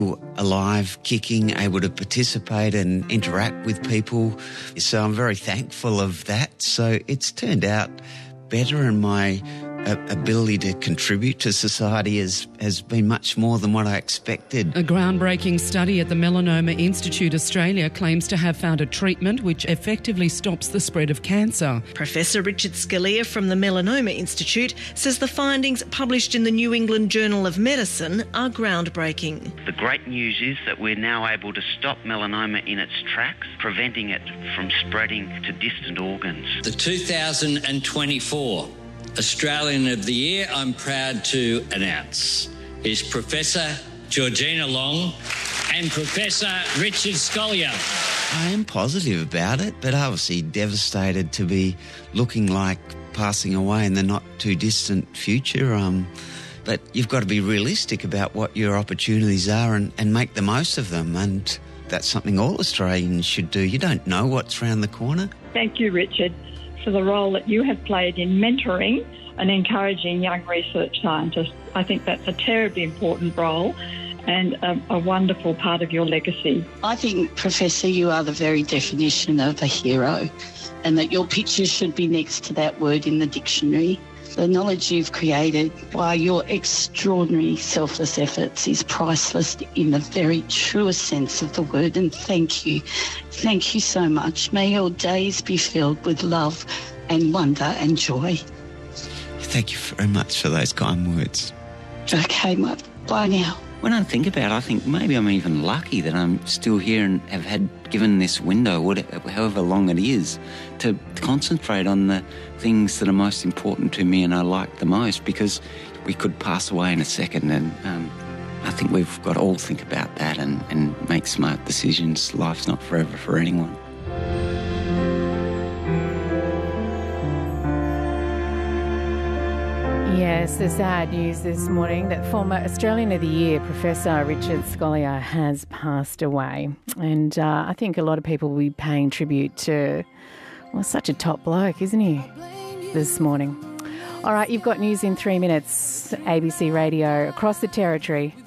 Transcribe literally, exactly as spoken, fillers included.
alive, kicking, able to participate and interact with people. So I'm very thankful of that. So it's turned out better, and my uh, ability to contribute to society has, has been much more than what I expected. A groundbreaking study at the Melanoma Institute Australia claims to have found a treatment which effectively stops the spread of cancer. Professor Richard Scalia from the Melanoma Institute says the findings published in the New England Journal of Medicine are groundbreaking. The great news is that we're now able to stop melanoma in its tracks, preventing it from spreading to distant organs. The two thousand twenty-four Australian of the Year, I'm proud to announce, is Professor Georgina Long and Professor Richard Scalia. I am positive about it, but obviously devastated to be looking like passing away in the not too distant future. Um, but you've got to be realistic about what your opportunities are and, and make the most of them. And that's something all Australians should do. You don't know what's around the corner. Thank you, Richard, for the role that you have played in mentoring and encouraging young research scientists. I think that's a terribly important role and a, a wonderful part of your legacy. I think, Professor, you are the very definition of a hero, and that your picture should be next to that word in the dictionary. The knowledge you've created by your extraordinary selfless efforts is priceless in the very truest sense of the word, and thank you. Thank you so much. May your days be filled with love and wonder and joy. Thank you very much for those kind words. Okay, bye now. When I think about it, I think maybe I'm even lucky that I'm still here and have had given this window, whatever, however long it is, to concentrate on the things that are most important to me and I like the most, because we could pass away in a second, and um, I think we've got to all think about that and, and make smart decisions. Life's not forever for anyone. Yes, the sad news this morning that former Australian of the Year, Professor Richard Scalia, has passed away. And uh, I think a lot of people will be paying tribute to, well, such a top bloke, isn't he, this morning. All right, you've got news in three minutes. A B C Radio across the territory.